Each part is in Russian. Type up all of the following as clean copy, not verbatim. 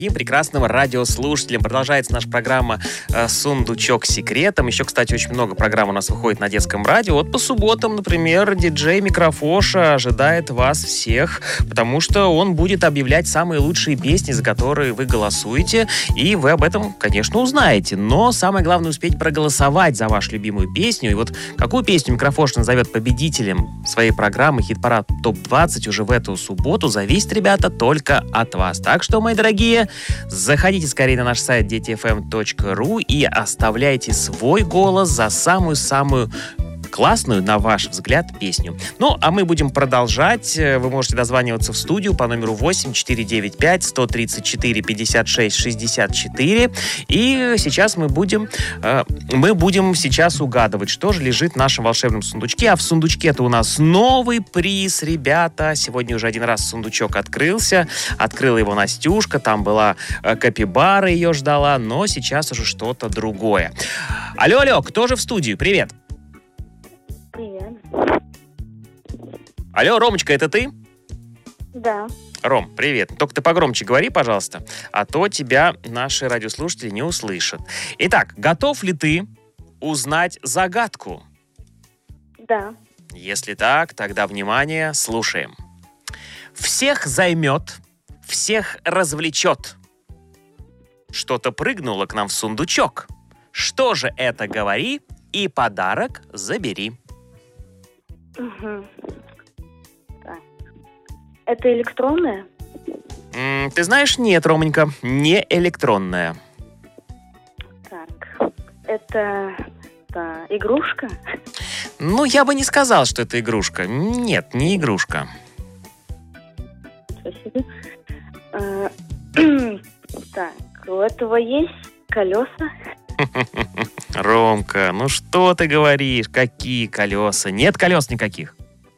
И прекрасным радиослушателям. Продолжается наша программа «Сундучок с секретом». Еще, кстати, очень много программ у нас выходит на детском радио. Вот по субботам, например, диджей Микрофоша ожидает вас всех, потому что он будет объявлять самые лучшие песни, за которые вы голосуете, и вы об этом, конечно, узнаете. Но самое главное — успеть проголосовать за вашу любимую песню. И вот какую песню Микрофош назовет победителем своей программы «Хит-парад ТОП-20» уже в эту субботу, зависит, ребята, только от вас. Так что, мои дорогие, заходите скорее на наш сайт детифм.ру и оставляйте свой голос за самую-самую классную, на ваш взгляд, песню. Ну, а мы будем продолжать. Вы можете дозваниваться в студию по номеру 8-495-134-56-64. И сейчас мы будем сейчас угадывать, что же лежит в нашем волшебном сундучке. А в сундучке-то у нас новый приз, ребята. Сегодня уже один раз сундучок открылся. Открыла его Настюшка. Там была капибара, ее ждала. Но сейчас уже что-то другое. Алло, кто же в студию? Привет. Привет. Алло, Ромочка, это ты? Да. Ром, привет. Только ты погромче говори, пожалуйста, а то тебя наши радиослушатели не услышат. Итак, готов ли ты узнать загадку? Да. Если так, тогда, внимание, слушаем. Всех займет, всех развлечет. Что-то прыгнуло к нам в сундучок. Что же это, говори, и подарок забери. Угу. Так. Это электронная? Ты знаешь, нет, Романька, не электронная. Так. Это игрушка? Ну, я бы не сказал, что это игрушка. Нет, не игрушка. Спасибо. Так, у этого есть колеса? Ромка, ну что ты говоришь? Какие колеса? Нет колес никаких.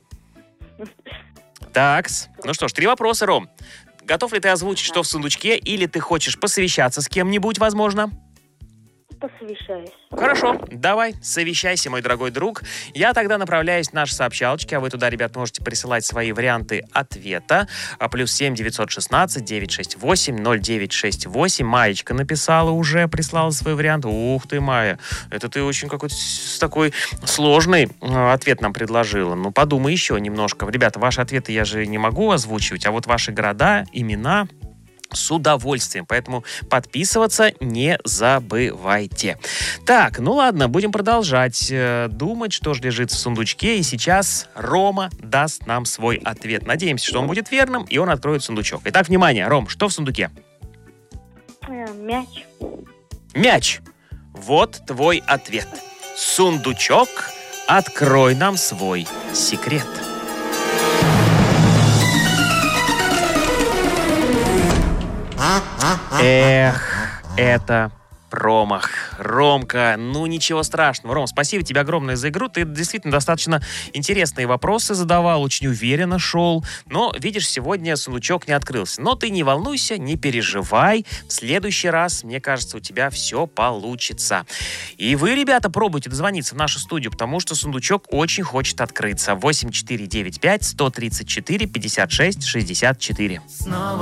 Такс. Ну что ж, 3 вопроса, Ром. Готов ли ты озвучить, что в сундучке, или ты хочешь посовещаться с кем-нибудь, возможно? Посовещаюсь. Хорошо, давай, совещайся, мой дорогой друг. Я тогда направляюсь в наши сообщалочки, а вы туда, ребят, можете присылать свои варианты ответа. +7 916 968 0968. Маечка написала уже, прислала свой вариант. Ух ты, Майя, это ты очень какой-то такой сложный ответ нам предложила. Ну, подумай еще немножко. Ребята, ваши ответы я же не могу озвучивать, а вот ваши города, имена... с удовольствием, поэтому подписываться не забывайте. Так, ну ладно, будем продолжать думать, что же лежит в сундучке, и сейчас Рома даст нам свой ответ. Надеемся, что он будет верным, и он откроет сундучок. Итак, внимание, Ром, что в сундуке? Мяч. Мяч. Вот твой ответ. Сундучок, открой нам свой секрет. Эх, это промах. Ромка, ну ничего страшного. Ром, спасибо тебе огромное за игру. Ты действительно достаточно интересные вопросы задавал, очень уверенно шел. Но, видишь, сегодня сундучок не открылся. Но ты не волнуйся, не переживай. В следующий раз, мне кажется, у тебя все получится. И вы, ребята, пробуйте дозвониться в нашу студию, потому что сундучок очень хочет открыться. 8495 134 56 64. Снова